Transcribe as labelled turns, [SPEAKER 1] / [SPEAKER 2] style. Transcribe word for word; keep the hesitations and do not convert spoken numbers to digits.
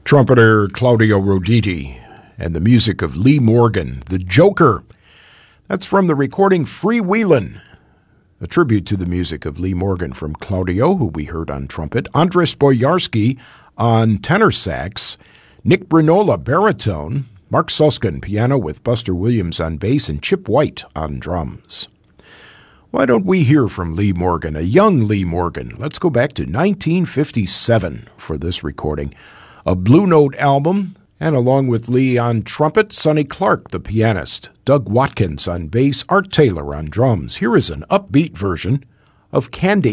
[SPEAKER 1] Trumpeter Claudio Roditi and the music of Lee Morgan, The Joker. That's from the recording Freewheelin', a tribute to the music of Lee Morgan from Claudio, who we heard on trumpet, Andres Boyarsky on tenor sax, Nick Brinola baritone, Mark Suskin piano with Buster Williams on bass, and Chip White on drums. Why don't we hear from Lee Morgan, a young Lee Morgan? Let's go back to nineteen fifty-seven for this recording. A Blue Note album, and along with Lee on trumpet, Sonny Clark, the pianist, Doug Watkins on bass, Art Taylor on drums. Here is an upbeat version of Candy.